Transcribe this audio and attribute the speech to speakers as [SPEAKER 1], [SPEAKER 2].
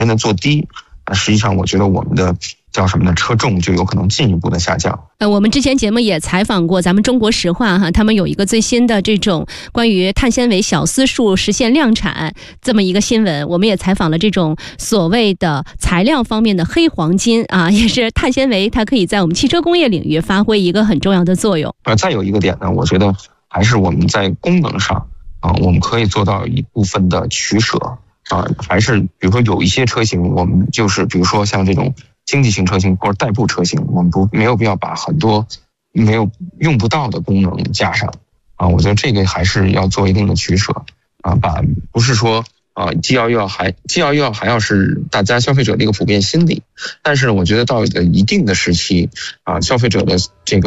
[SPEAKER 1] 现在做低，那实际上我觉得我们的叫什么呢？车重就有可能进一步的下降。
[SPEAKER 2] 我们之前节目也采访过咱们中国石化他们有一个最新的这种关于碳纤维小丝数实现量产这么一个新闻，我们也采访了这种所谓的材料方面的黑黄金也是碳纤维，它可以在我们汽车工业领域发挥一个很重要的作用。
[SPEAKER 1] 再有一个点呢，我觉得还是我们在功能上我们可以做到一部分的取舍还是比如说有一些车型，我们就是比如说像这种经济型车型或者代步车型，我们没有必要把很多用不到的功能加上我觉得这个还是要做一定的取舍不是说G111还要是大家消费者的一个普遍心理，但是我觉得到一定的时期消费者的这个